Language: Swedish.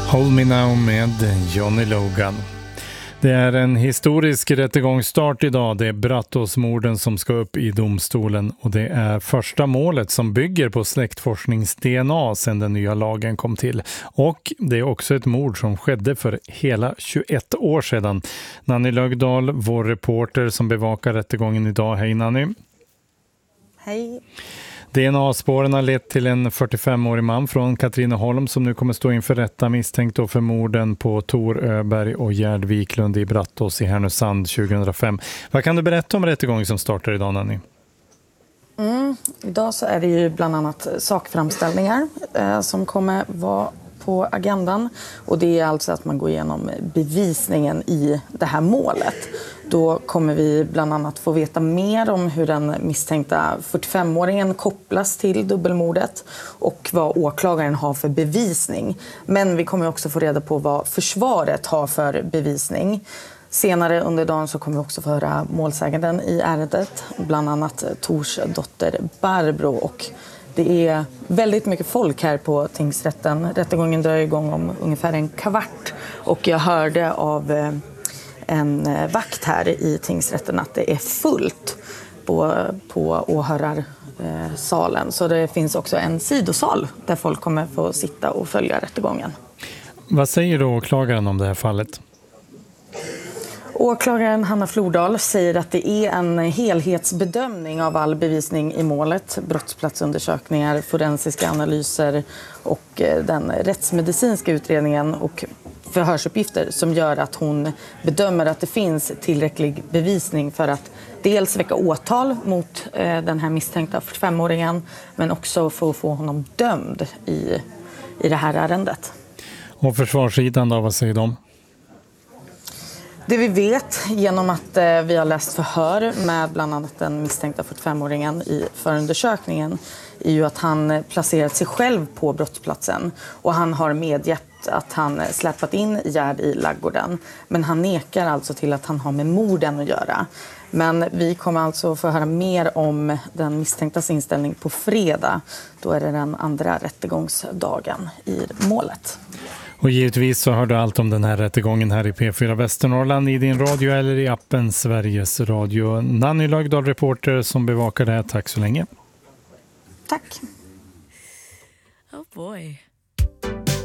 Hold Me Now med Johnny Logan. Det är en historisk rättegångsstart idag. Det är Brattåsmorden som ska upp i domstolen och det är första målet som bygger på släktforsknings-DNA sedan den nya lagen kom till. Och det är också ett mord som skedde för hela 21 år sedan. Nanny Lögdahl, vår reporter som bevakar rättegången idag. Hej Nanny. Hej. DNA-spåren har lett till en 45-årig man från Katrineholm som nu kommer stå inför rätta misstänkt för morden på Tor Öberg och Gerd Wiklund i Brattås i Härnösand 2005. Vad kan du berätta om rättegången som startar idag, Nanny? Idag så är det ju bland annat sakframställningar som kommer vara på agendan. Och det är alltså att man går igenom bevisningen i det här målet. Då kommer vi bland annat få veta mer om hur den misstänkta 45-åringen kopplas till dubbelmordet och vad åklagaren har för bevisning. Men vi kommer också få reda på vad försvaret har för bevisning. Senare under dagen så kommer vi också få höra målsäganden i ärendet, bland annat Tors dotter Barbro. Och det är väldigt mycket folk här på tingsrätten. Rättegången drar igång om ungefär en kvart och jag hörde av en vakt här i tingsrätten att det är fullt på åhörarsalen. Så det finns också en sidosal där folk kommer få sitta och följa rättegången. Vad säger då åklagaren om det här fallet? Åklagaren Hanna Flordal säger att det är en helhetsbedömning av all bevisning i målet, brottsplatsundersökningar, forensiska analyser och den rättsmedicinska utredningen och förhörsuppgifter som gör att hon bedömer att det finns tillräcklig bevisning för att dels väcka åtal mot den här misstänkta 45-åringen men också för att få honom dömd i det här ärendet. Och försvarssidan då, vad säger de? Det vi vet genom att vi har läst förhör med bland annat den misstänkta 45-åringen i förundersökningen är ju att han placerat sig själv på brottsplatsen och han har medgett att han släpat in Gerd i laggården. Men han nekar alltså till att han har med morden att göra. Men vi kommer alltså få höra mer om den misstänktas inställning på fredag. Då är det den andra rättegångsdagen i målet. Och givetvis så hör du allt om den här rättegången här i P4 Västernorrland i din radio eller i appen Sveriges Radio. Nanny Lögdahl, reporter som bevakar det här. Tack så länge. Tack. Oh boy.